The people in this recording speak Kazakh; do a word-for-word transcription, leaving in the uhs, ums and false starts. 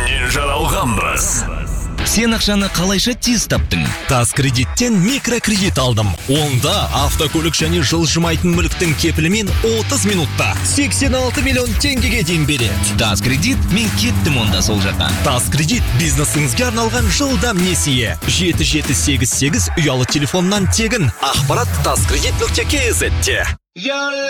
Кеннен жаралғанбыз. Сен ақшаны қалайша тез таптың? Тас кредиттен микрокредит алдым. Онда автокөлік және жылжымайтын мүліктің кепілімен отыз минутта сексен алты миллион теңгеге дейін береді. Тас кредит, мен кеттім онда сол жаққа. Тас кредит бизнесіңізге арналған жылдам несие. жеті жеті сегіз сегіз ұялы телефоннан тегін. Ақпарат тас кредит нүкте кз-те.